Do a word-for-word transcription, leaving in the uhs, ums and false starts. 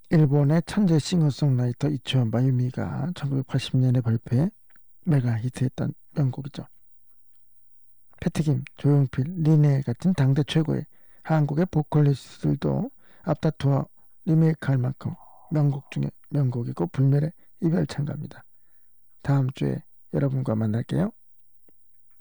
일본의 천재 싱어송라이터 이치오 마유미가 천구백팔십 년에 발표해 메가 히트했던 명곡이죠. 패티김, 조용필, 리네 같은 당대 최고의 한국의 보컬리스트들도 앞다투어 리메이크할 만큼 명곡 중에 명곡이고 불멸의 이별찬가입니다. 다음 주에 여러분과 만날게요.